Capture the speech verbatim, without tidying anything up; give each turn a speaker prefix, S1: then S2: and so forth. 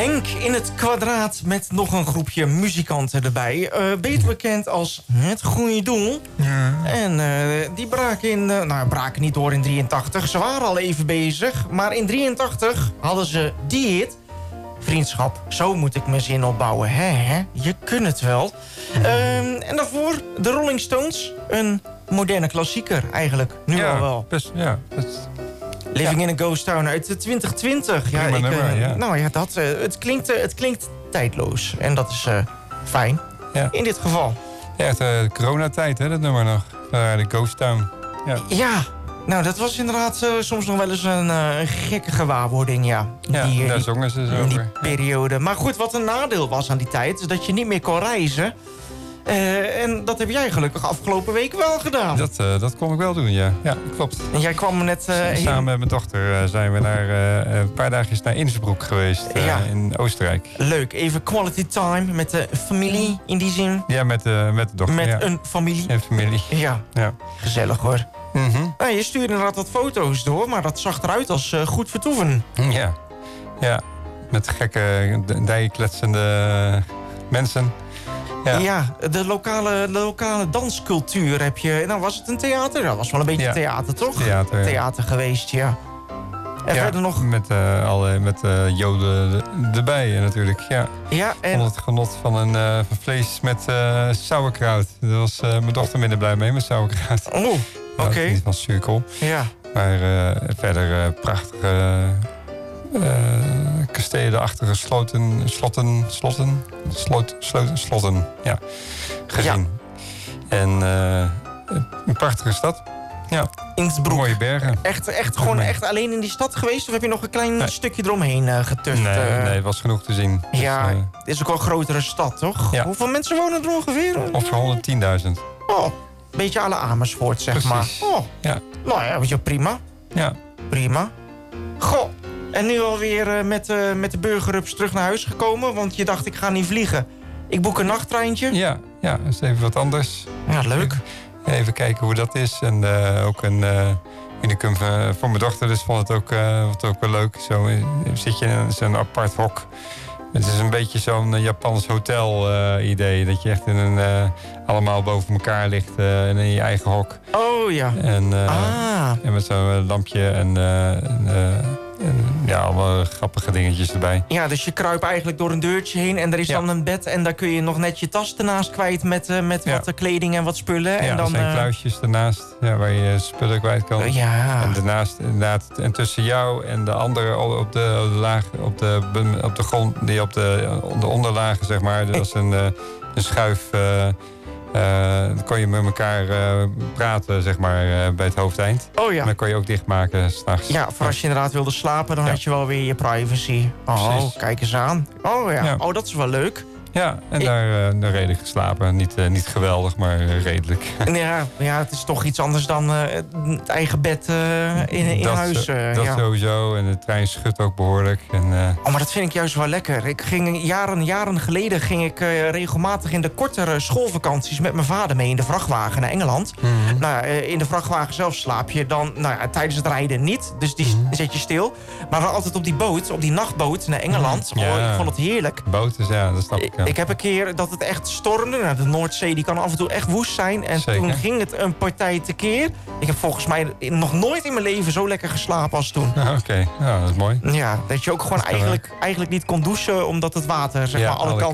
S1: Henk in het kwadraat met nog een groepje muzikanten erbij. Uh, beter bekend als Het Goede Doel.
S2: Ja.
S1: En uh, die braken, in, uh, nou, braken niet door in drieëntachtig. Ze waren al even bezig. Maar in drieëntachtig hadden ze die hit. Vriendschap, zo moet ik mijn zin opbouwen. Hè, hè? Je kunt het wel. Uh, en daarvoor de Rolling Stones. Een moderne klassieker eigenlijk. Nu
S2: ja,
S1: al wel.
S2: Best, ja, best.
S1: Living
S2: ja.
S1: in a Ghost Town uit twintig twintig. Ja, ik,
S2: nummer,
S1: uh,
S2: ja.
S1: Nou ja, dat, uh, het, klinkt, uh, het klinkt tijdloos. En dat is uh, fijn. Ja. In dit geval.
S2: Ja, echt uh, de coronatijd, hè, dat nummer nog. Uh, de Ghost Town. Ja.
S1: ja, nou dat was inderdaad uh, soms nog wel eens een uh, gekke gewaarwording, ja.
S2: Ja,
S1: die,
S2: daar
S1: die,
S2: zongen ze zo
S1: in die
S2: over.
S1: periode. Maar goed, wat een nadeel was aan die tijd, is dat je niet meer kon reizen. Uh, en dat heb jij gelukkig afgelopen week wel gedaan.
S2: Dat, uh, dat kon ik wel doen, ja. Ja, klopt.
S1: En jij kwam net... Uh,
S2: Samen heel... met mijn dochter uh, zijn we naar, uh, een paar dagjes naar Innsbruck geweest. Uh, ja. In Oostenrijk.
S1: Leuk. Even quality time met de familie in die zin.
S2: Ja, met, uh, met de dochter.
S1: Met
S2: ja.
S1: een familie.
S2: Een familie.
S1: Ja.
S2: ja.
S1: Gezellig hoor.
S2: Mm-hmm.
S1: Nou, je stuurde inderdaad wat foto's door, maar dat zag eruit als uh, goed vertoeven.
S2: Ja. Ja. Met gekke, dijkletsende mensen.
S1: Ja. ja, de lokale, de lokale danscultuur heb je... Nou, was het een theater? Dat was wel een beetje ja. theater, toch?
S2: Theater, ja.
S1: Theater geweest, ja. En
S2: ja,
S1: verder nog...
S2: Met, uh, alle, met uh, joden erbij natuurlijk, ja.
S1: Ja, en...
S2: Onder het genot van een uh, van vlees met uh, sauerkraut. Daar was uh, mijn dochter minder blij mee, met sauerkraut.
S1: Oh, oké. Okay.
S2: Niet van cirkel.
S1: Ja.
S2: Maar uh, verder uh, prachtige... Uh, kastelenachtige sloten, slotten, slotten, slot, sloten, slotten, ja, gezien. Ja. En uh, een prachtige stad. Ja.
S1: Innsbruck.
S2: Mooie bergen.
S1: Echt, echt gewoon echt alleen in die stad geweest? Of heb je nog een klein
S2: nee.
S1: stukje eromheen uh, getucht?
S2: Nee,
S1: uh...
S2: nee, het was genoeg te zien.
S1: Ja,
S2: dus, uh...
S1: het is ook wel een grotere stad, toch?
S2: Ja.
S1: Hoeveel mensen wonen er ongeveer?
S2: Ongeveer honderdtienduizend.
S1: Oh, een beetje à la Amersfoort, zeg
S2: Precies.
S1: maar. Oh,
S2: ja.
S1: Nou ja, weet je, prima.
S2: Ja.
S1: Prima. Goh. En nu alweer uh, met, uh, met de burgerups terug naar huis gekomen. Want je dacht, ik ga niet vliegen. Ik boek een nachttreintje.
S2: Ja, ja, dat is even wat anders.
S1: Ja, leuk.
S2: Even kijken hoe dat is. En uh, ook een uh, unicum uh, voor mijn dochter. Dus vond het ook, uh, vond het ook wel leuk. Zo uh, zit je in zo'n apart hok. Het is een beetje zo'n uh, Japans hotel uh, idee. Dat je echt in een, uh, allemaal boven elkaar ligt. Uh, en in je eigen hok.
S1: Oh ja.
S2: En, uh,
S1: ah.
S2: en met zo'n lampje en... Uh, en uh, En ja, alle grappige dingetjes erbij.
S1: Ja, dus je kruipt eigenlijk door een deurtje heen en er is ja. dan een bed en daar kun je nog net je tas ernaast kwijt met, uh, met ja. wat kleding en wat spullen.
S2: Ja,
S1: en dan,
S2: er zijn
S1: uh...
S2: kluisjes ernaast ja, waar je spullen kwijt kan.
S1: Uh, ja.
S2: En daarnaast inderdaad, en tussen jou en de andere op de, op de laag, op de, op de grond, die op de, de onderlagen zeg maar, dat is een, een schuif. Uh, Uh, dan kon je met elkaar uh, praten, zeg maar, uh, bij het hoofdeind.
S1: Oh ja.
S2: En dan kon je ook dichtmaken s'nachts.
S1: Ja, voor als je inderdaad wilde slapen, dan ja. had je wel weer je privacy. Oh, Precies. Kijk eens aan. Oh ja. ja, oh dat is wel leuk.
S2: Ja, en ik... daar, uh, daar redelijk geslapen. Niet, uh, niet geweldig, maar uh, redelijk.
S1: Ja, ja, het is toch iets anders dan uh, het eigen bed uh, in, in
S2: dat,
S1: huis. Uh,
S2: dat
S1: ja.
S2: sowieso. En de trein schudt ook behoorlijk. En, uh...
S1: Oh, maar dat vind ik juist wel lekker. Ik ging jaren, jaren geleden ging ik uh, regelmatig in de kortere schoolvakanties met mijn vader mee in de vrachtwagen naar Engeland. Mm-hmm. Nou, uh, in de vrachtwagen zelf slaap je dan nou ja, tijdens het rijden niet. Dus die mm-hmm. zet je stil. Maar dan altijd op die boot, op die nachtboot naar Engeland. Mm-hmm.
S2: Ja.
S1: Oh, ik vond het heerlijk.
S2: Boten, ja, dat snap ik. Ja.
S1: Ik heb een keer dat het echt stormde. Nou, de Noordzee die kan af en toe echt woest zijn. En
S2: Zeker.
S1: Toen ging het een partij tekeer. Ik heb volgens mij nog nooit in mijn leven zo lekker geslapen als toen.
S2: Ah, Oké, okay. Ja, dat is mooi.
S1: Ja, dat je ook gewoon eigenlijk, eigenlijk niet kon douchen omdat het water zeg
S2: ja,
S1: maar alle, alle kanten